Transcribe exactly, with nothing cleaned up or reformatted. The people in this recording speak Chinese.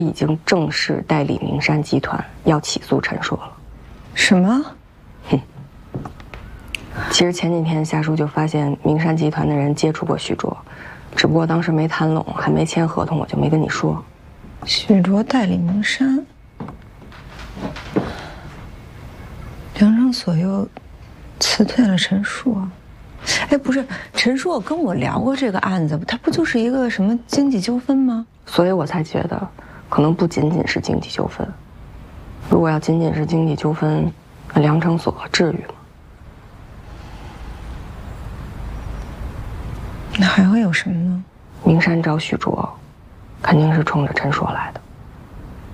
已经正式代理名山集团要起诉陈硕了。 什么？ 哼。其实前几天夏叔就发现名山集团的人接触过许卓，只不过当时没谈拢，还没签合同，我就没跟你说。 许卓代理名山，梁成锁又辞退了陈硕。哎，不是，陈硕跟我聊过这个案子，他不就是一个什么经济纠纷吗？ 所以我才觉得，可能不仅仅是经济纠纷。如果要仅仅是经济纠纷，那梁成锁至于吗？ 那还会有什么呢？ 名山找许卓，肯定是冲着陈硕来的。